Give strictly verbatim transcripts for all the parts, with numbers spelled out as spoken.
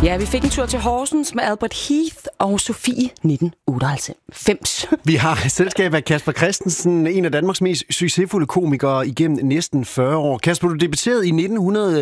Ja, vi fik en tur til Horsens med Albert Heath og Sofie nitten otteoghalvfems. Vi har selskab af Casper Christensen, en af Danmarks mest succesfulde komikere igennem næsten fyrre år. Kasper, du debuterede i nitten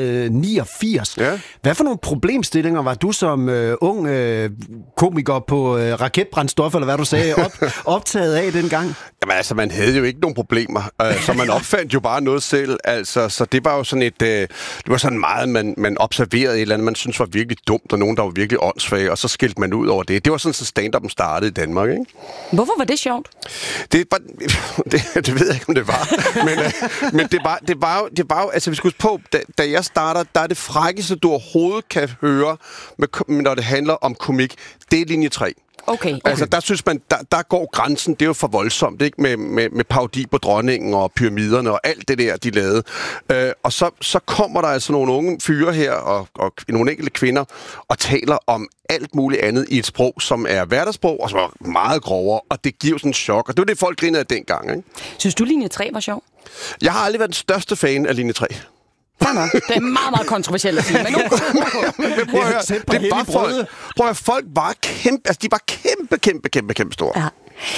niogfirs. Ja. Hvad for nogle problemstillinger var du som øh, ung øh, komiker på øh, raketbrændstof, eller hvad du sagde, op, optaget af dengang? Jamen altså, man havde jo ikke nogen problemer, øh, så man opfandt jo bare noget selv. Altså, så det var jo sådan et, øh, det var sådan meget, man, man observerede et eller andet, man synes var virkelig dumt, og nogen, der var virkelig åndssvage, og så skilte man ud over det. Det var sådan, så stand-up'en startede i Danmark, ikke? Hvorfor var det sjovt? Det, var, det, det ved jeg ikke, om det var. Men, øh, men det var, det var jo, det var jo, altså vi skulle huske på, da, da jeg starter, der er det frækkeste, du overhovedet kan høre, med, når det handler om komik, det er linje tre. Okay, okay. Altså, der synes man, der, der går grænsen, det er jo for voldsomt, ikke? Med, med, med parodi på dronningen og pyramiderne og alt det der, de lavede. Øh, og så, så kommer der altså nogle unge fyre her, og, og nogle enkelte kvinder, og taler om alt muligt andet i et sprog, som er hverdagssprog, og som er meget grovere, og det giver sådan en chok. Og det var det, folk grinede af dengang, ikke? Synes du, linje tre var sjov? Jeg har aldrig været den største fan af linje tre. Det er meget, meget kontroversielt at sige, men okay. Men prøv at høre, det var folk, prøv at høre, folk var kæmpe, altså de var kæmpe, kæmpe, kæmpe, kæmpe store. Ja.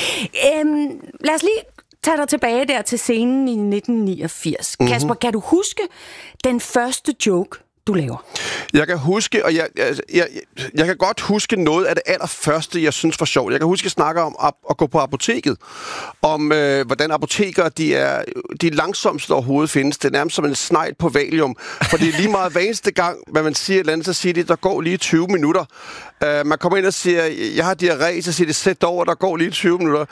Øhm, lad os lige tage dig tilbage der til scenen i nitten niogfirs. Mm-hmm. Kasper, kan du huske den første joke, du laver? Jeg kan huske, og jeg, jeg, jeg, jeg kan godt huske noget af det allerførste, jeg synes var sjovt. Jeg kan huske at snakke om at, at gå på apoteket. Om, øh, hvordan apotekere, de er de langsomste overhovedet findes. Det er nærmest som en snegl på valium. For det er lige meget hver eneste gang, hvad man siger et eller andet, så siger de, der går lige tyve minutter. Uh, man kommer ind og siger, jeg har diarré, så siger de, sæt over, der går lige tyve minutter.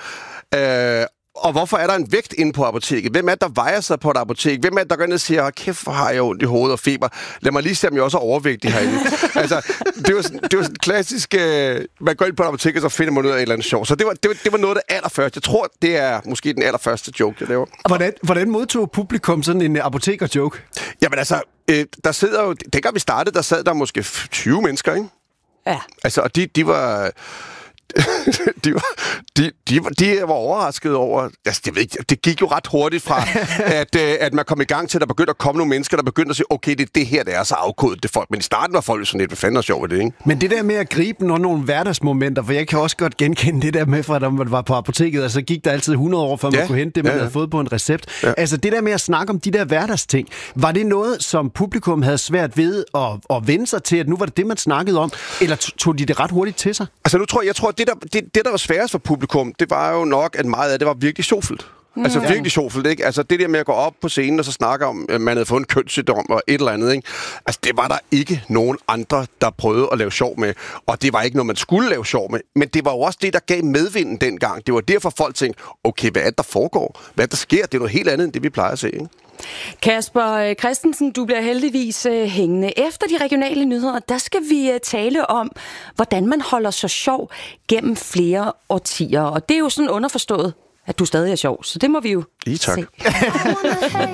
Uh, Og hvorfor er der en vægt inde på apoteket? Hvem er det, der vejer sig på et apotek? Hvem er det, der går ind og siger, kæft, hvor har jeg ondt i hovedet og feber? Lad mig lige se, om jeg også er overvægtig herinde. altså, det var sådan, det var sådan klassisk, øh, man går ind på et apotek, og så finder man ud af et eller andet sjov. Så det var, det var, det var noget af det allerførste. Jeg tror, det er måske den allerførste joke, jeg laver. Hvordan, hvordan modtog publikum sådan en apoteker-joke? Jamen altså, øh, der sidder jo... Dengang vi startede, der sad der måske tyve mennesker, ikke? Ja. Altså, og de, de var... de, var, de, de, var, de var overrasket over... Altså, det, ved ikke, det gik jo ret hurtigt fra, at, at man kom i gang til, at der begyndte at komme nogle mennesker, der begyndte at sige, okay, det er det her, det er så afkodet det folk. Men i starten var folk jo sådan lidt, hvad fanden er sjovt ved det, ikke? Men det der med at gribe nogle, nogle hverdagsmomenter, for jeg kan også godt genkende det der med, fra da man var på apoteket, og så gik der altid hundrede år, før man ja, kunne hente det, man ja, ja. havde fået på en recept. Ja. Altså det der med at snakke om de der hverdagsting, var det noget, som publikum havde svært ved at, at vende sig til, at nu var det det, man snakkede om, eller tog de det ret hurtigt til sig? Altså nu tror jeg, jeg tror, det der, det, det der var sværest for publikum, det var jo nok, at meget af det var virkelig sjovfuldt. Mm. Altså virkelig sjovfuldt, ikke? Altså det der med at gå op på scenen og så snakke om, at man havde fået en kønssygdom og et eller andet, ikke? Altså det var der ikke nogen andre, der prøvede at lave sjov med. Og det var ikke noget, man skulle lave sjov med. Men det var jo også det, der gav medvinden dengang. Det var derfor folk tænkte, okay, hvad er det, der foregår? Hvad er det, der sker? Det er noget helt andet, end det vi plejer at se, ikke? Kasper Christensen, du bliver heldigvis uh, hængende. Efter de regionale nyheder, der skal vi uh, tale om, hvordan man holder sig sjov gennem flere årtier. Og det er jo sådan underforstået, at du stadig er sjov. Så det må vi jo I tak. se.